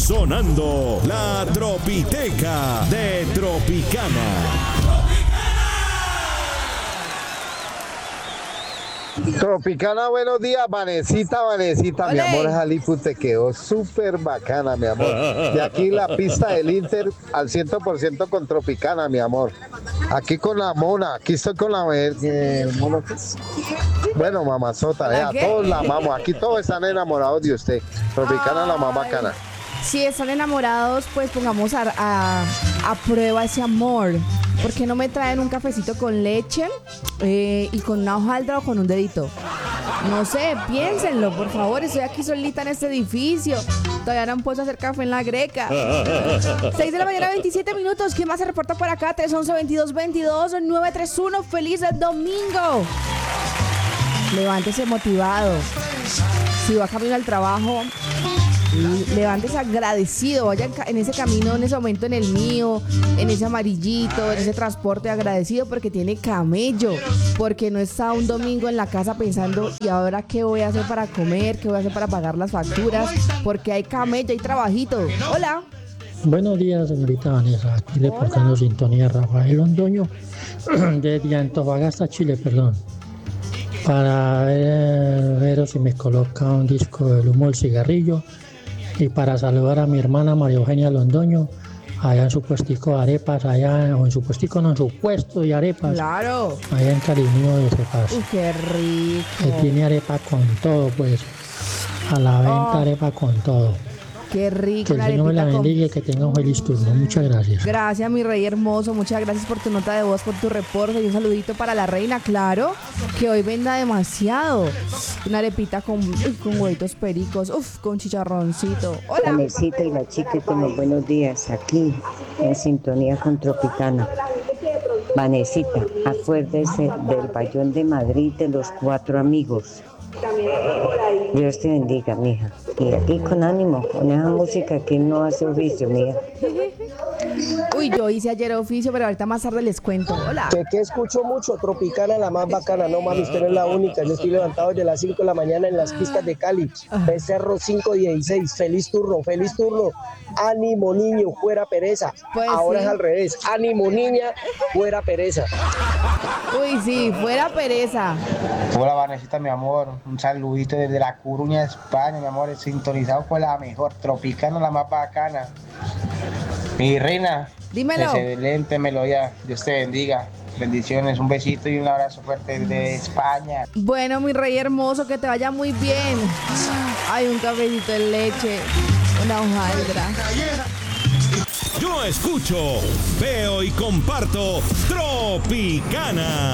sonando la Tropiteca de Tropicana. Tropicana, buenos días, Vanesita, ¡Olé! mi amor, Jalifu, te quedó súper bacana, mi amor. Y aquí la pista del Inter al 100% con Tropicana, mi amor. Aquí con la mona, aquí estoy con la... ¿mono qué es? Bueno, mamazota, ¿La qué? todos la amamos, aquí todos están enamorados de usted. Tropicana la más bacana. Si están enamorados, pues pongamos a prueba ese amor. ¿Por qué no me traen un cafecito con leche y con una hojaldra o con un dedito? No sé, piénsenlo, por favor. Estoy aquí solita en este edificio. Todavía no han puesto a hacer café en la greca. 6 de la mañana, 27 minutos. ¿Quién más se reporta por acá? 311-2222-931. ¡Feliz domingo! Levántese motivado. Si va camino al trabajo, levántese agradecido. Vaya en ese camino, en ese momento en el mío, en ese amarillito, en ese transporte agradecido porque tiene camello, porque no está un domingo en la casa pensando ¿y ahora qué voy a hacer para comer? ¿Qué voy a hacer para pagar las facturas? Porque hay camello, hay trabajito. Hola. Buenos días, señorita Vanessa. Aquí reportando sintonía Rafael Londoño desde Antofagasta, Chile, perdón. Para ver si me coloca un disco del humo del cigarrillo. Y para saludar a mi hermana María Eugenia Londoño, allá en su puestico de arepas, en su puesto de arepas. Claro. Allá en Cariño de Cepaz. Qué rico. Que tiene arepa con todo, pues. A la venta arepa con todo. Qué rico. Que el Señor me la bendiga y que tenga un feliz turno. Muchas gracias. Gracias, mi rey hermoso. Muchas gracias por tu nota de voz, por tu reporte. Y un saludito para la reina, claro, que hoy venda demasiado. Una arepita con huevitos pericos, con chicharroncito. Hola. Vanesita y la chica, como buenos días. Aquí, en sintonía con Tropicana. Vanesita, acuérdese del Bayón de Madrid de los 4 amigos. Dios te bendiga, mija. Y aquí con ánimo, con esa música que no hace oficio, mija. Uy, yo hice ayer oficio, pero ahorita más tarde les cuento. Hola. Que escucho mucho, Tropicana la más bacana. No mami, usted no es la única. Yo estoy levantado desde las 5 de la mañana en las pistas de Cali. Becerro 516. Feliz turno, feliz turno. Ánimo, niño, fuera pereza. Pues ahora sí. es al revés. Ánimo, niña, fuera pereza. Uy, sí, fuera pereza. Hola, Vanesita, mi amor. Un saludito desde La Coruña, España, mi amor. Sintonizado con la mejor. Tropicana la más bacana. Mi reina. Dímelo. Excelente melodía. Dios te bendiga. Bendiciones, un besito y un abrazo fuerte desde España. Bueno, mi rey hermoso, que te vaya muy bien. Hay un cafecito de leche, una hojaldra. Yo escucho, veo y comparto Tropicana.